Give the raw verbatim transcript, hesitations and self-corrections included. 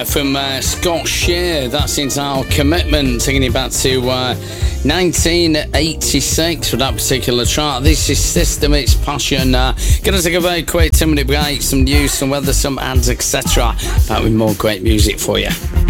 From uh, Scott Shear, that's entitled Commitment, taking it back to uh, nineteen eighty-six for that particular track. This is System, It's Passion. Uh, gonna take a very quick ten minute break, some news, some weather, some ads, et cetera. Back with more great music for you.